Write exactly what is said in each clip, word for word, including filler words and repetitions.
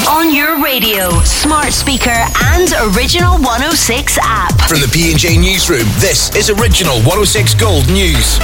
On your radio, smart speaker and Original one oh six app. From the P and J Newsroom, this is Original one oh six Gold News.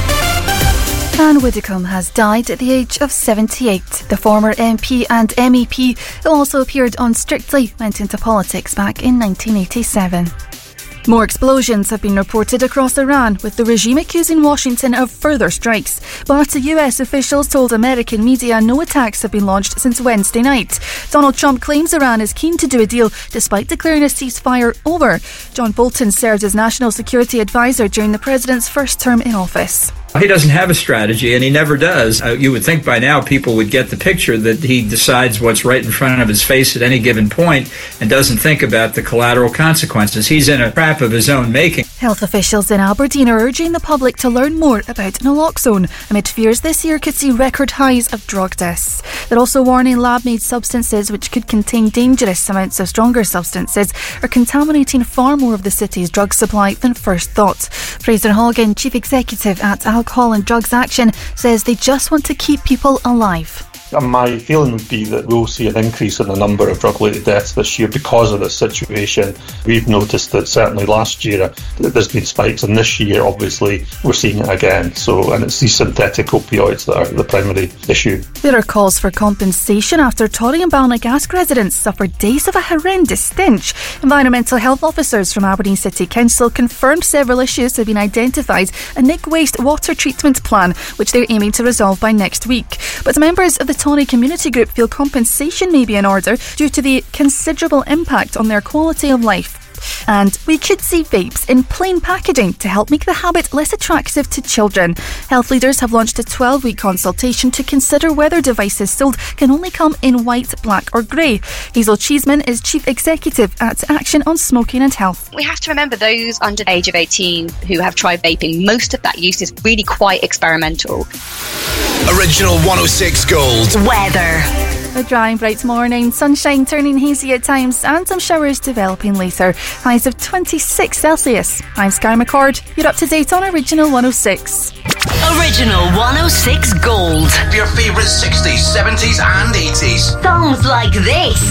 Anne Widdecombe has died at the age of seventy-eight. The former M P and M E P, who also appeared on Strictly, went into politics back in nineteen eighty-seven. More explosions have been reported across Iran, with the regime accusing Washington of further strikes. But U S officials told American media no attacks have been launched since Wednesday night. Donald Trump claims Iran is keen to do a deal despite declaring a ceasefire over. John Bolton served as National Security Advisor during the president's first term in office. He doesn't have a strategy, and he never does. Uh, you would think by now people would get the picture that he decides what's right in front of his face at any given point and doesn't think about the collateral consequences. He's in a trap of his own making. Health officials in Aberdeen are urging the public to learn more about naloxone amid fears this year could see record highs of drug deaths. They're also warning lab-made substances, which could contain dangerous amounts of stronger substances, are contaminating far more of the city's drug supply than first thought. Fraser Hogan, Chief Executive at Alcohol and Drugs Action, says they just want to keep people alive. My feeling would be that we'll see an increase in the number of drug-related deaths this year because of this situation. We've noticed that certainly last year uh, there's been spikes, and this year obviously we're seeing it again. So, and it's these synthetic opioids that are the primary issue. There are calls for compensation after Torry and Balnagasc residents suffered days of a horrendous stench. Environmental health officers from Aberdeen City Council confirmed several issues have been identified a Nick Waste water treatment plan, which they're aiming to resolve by next week. But members of the Tawny Community Group feel compensation may be in order due to the considerable impact on their quality of life. And we could see vapes in plain packaging to help make the habit less attractive to children. Health leaders have launched a twelve-week consultation to consider whether devices sold can only come in white, black or grey. Hazel Cheeseman is Chief Executive at Action on Smoking and Health. We have to remember those under the age of eighteen who have tried vaping, most of that use is really quite experimental. Original one oh six Gold Weather. A dry and bright morning, sunshine turning hazy at times and some showers developing later. Highs of twenty-six Celsius. I'm Sky McCord. You're up to date on Original one oh six. Original one oh six Gold. Your favourite sixties, seventies and eighties. Songs like this.